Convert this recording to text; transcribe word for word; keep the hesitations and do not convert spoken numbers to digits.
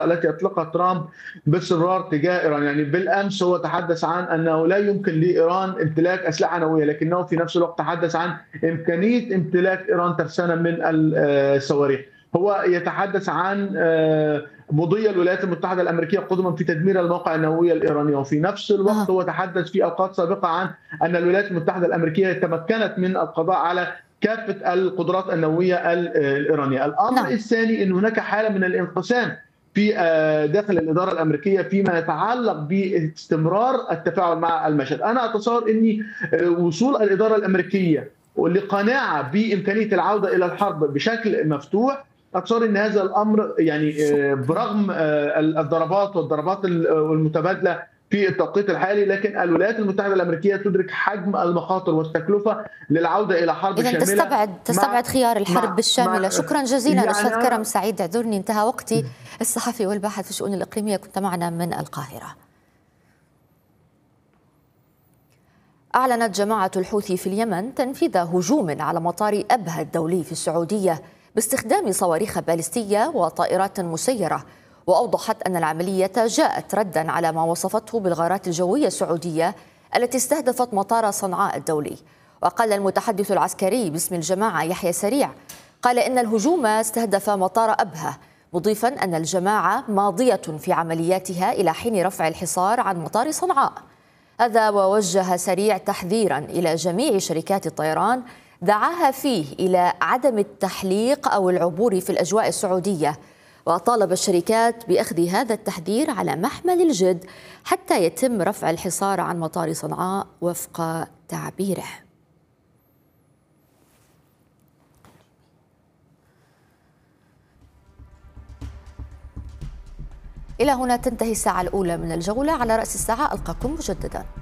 التي أطلقها ترامب باستمرار تجاه إيران. يعني بالأمس هو تحدث عن أنه لا يمكن لإيران امتلاك أسلحة نووية، لكنه في نفس الوقت تحدث عن إمكانية امتلاك إيران ترسانة من الصواريخ. هو يتحدث عن مضي الولايات المتحدة الأمريكية قدما في تدمير المواقع النووية الإيرانية، وفي نفس الوقت أه. هو تحدث في أوقات سابقة عن أن الولايات المتحدة الأمريكية تمكنت من القضاء على كافة القدرات النووية الإيرانية. الأمر نعم. الثاني أن هناك حالة من الانقسام في داخل الإدارة الأمريكية فيما يتعلق باستمرار التفاعل مع المشهد. أنا أتصور أن وصول الإدارة الأمريكية لقناعة بإمكانية العودة إلى الحرب بشكل مفتوح، أتصور أن هذا الأمر يعني برغم الضربات والضربات المتبادلة في التوقيت الحالي، لكن الولايات المتحدة الأمريكية تدرك حجم المخاطر والتكلفة للعودة إلى حرب إذا شاملة. تستبعد تستبعد خيار الحرب مع الشاملة. مع شكرا جزيلا يعني أستاذ كرم أنا سعيد، اعذرني انتهى وقتي. الصحفي والباحث في الشؤون الإقليمية، كنت معنا من القاهرة. أعلنت جماعة الحوثي في اليمن تنفيذ هجوم على مطار أبها الدولي في السعودية باستخدام صواريخ باليستية وطائرات مسيرة، وأوضحت أن العملية جاءت ردا على ما وصفته بالغارات الجوية السعودية التي استهدفت مطار صنعاء الدولي. وقال المتحدث العسكري باسم الجماعة يحيى سريع، قال إن الهجوم استهدف مطار أبها، مضيفا أن الجماعة ماضية في عملياتها إلى حين رفع الحصار عن مطار صنعاء. هذا ووجه سريع تحذيرا إلى جميع شركات الطيران دعاها فيه إلى عدم التحليق أو العبور في الأجواء السعودية، وطالب الشركات بأخذ هذا التحذير على محمل الجد حتى يتم رفع الحصار عن مطار صنعاء وفق تعبيره. إلى هنا تنتهي الساعة الأولى من الجولة. على رأس الساعة ألقاكم مجددا.